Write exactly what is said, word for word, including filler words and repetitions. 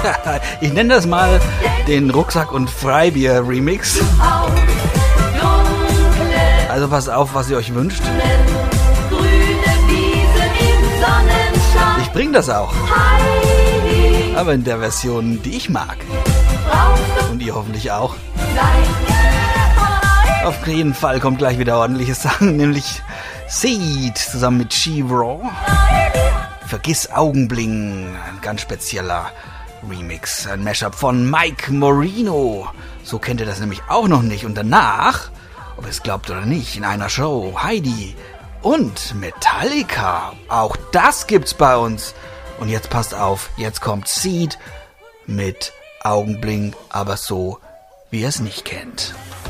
Ich nenne das mal den Rucksack- und Freibier-Remix. Also pass auf, was ihr euch wünscht. Ich bring das auch. Aber in der Version, die ich mag. Und ihr hoffentlich auch. Auf jeden Fall kommt gleich wieder ordentliche Sachen, nämlich Seed zusammen mit She-Raw. Vergiss Augenbling, ein ganz spezieller Remix, ein Mashup von Mike Morino. So kennt ihr das nämlich auch noch nicht. Und danach, ob ihr es glaubt oder nicht, in einer Show Heidi und Metallica. Auch das gibt's bei uns. Und jetzt passt auf, jetzt kommt Seed mit Augenbling, aber so, wie ihr es nicht kennt.